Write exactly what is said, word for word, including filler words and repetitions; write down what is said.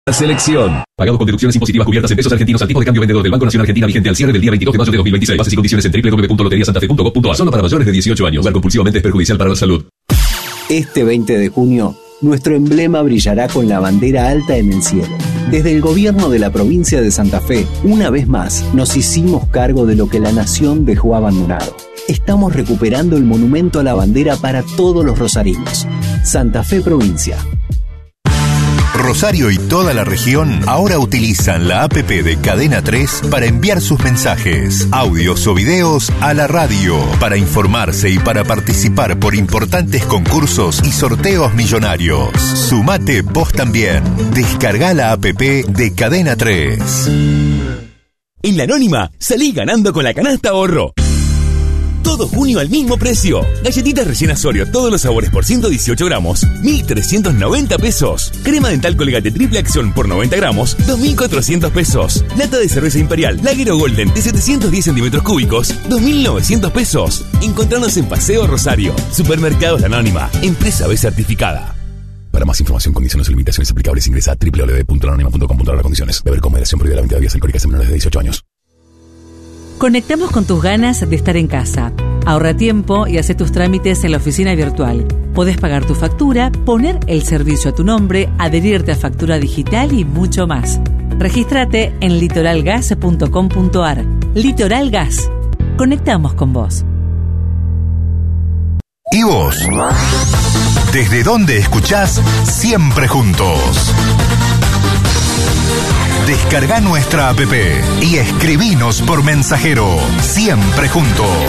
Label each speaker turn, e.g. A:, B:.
A: Selección. Pagado con deducciones impositivas cubiertas en pesos argentinos al tipo de cambio vendedor del Banco Nacional Argentina vigente al cierre del día veintidós de mayo de dos mil veintiséis. Bases y condiciones en doble u doble u doble u punto lotería santa fe punto gov punto a. Solo para mayores de dieciocho años. Jugar compulsivamente es perjudicial para la salud.
B: Este veinte de junio, nuestro emblema brillará con la bandera alta en el cielo. Desde el gobierno de la provincia de Santa Fe, una vez más, nos hicimos cargo de lo que la nación dejó abandonado. Estamos recuperando el monumento a la bandera para todos los rosarinos. Santa Fe Provincia.
C: Rosario y toda la región ahora utilizan la app de Cadena tres para enviar sus mensajes, audios o videos a la radio, para informarse y para participar por importantes concursos y sorteos millonarios. Sumate vos también. Descarga la app de Cadena tres.
D: En La Anónima, salí ganando con la canasta ahorro. Todo junio al mismo precio. Galletitas rellenas Oreo, todos los sabores por ciento dieciocho gramos, mil trescientos noventa pesos. Crema dental Colgate triple acción por noventa gramos, dos mil cuatrocientos pesos. Lata de cerveza Imperial Lager o Golden de setecientos diez centímetros cúbicos, dos mil novecientos pesos. Encontrarnos en Paseo Rosario. Supermercados La Anónima. Empresa B certificada. Para más información, condiciones y limitaciones aplicables, ingresa a doble u doble u doble u punto anónima punto com punto a r. Condiciones. Beber con moderación, prohibida la venta de bebidas alcohólicas a menores de dieciocho años.
E: Conectamos con tus ganas de estar en casa. Ahorra tiempo y hace tus trámites en la oficina virtual. Podés pagar tu factura, poner el servicio a tu nombre, adherirte a factura digital y mucho más. Regístrate en litoral gas punto com punto a r. Litoral Gas. Conectamos con vos.
C: ¿Y vos? ¿Desde dónde escuchás Siempre Juntos? Descarga nuestra app y escribinos por mensajero. Siempre Juntos.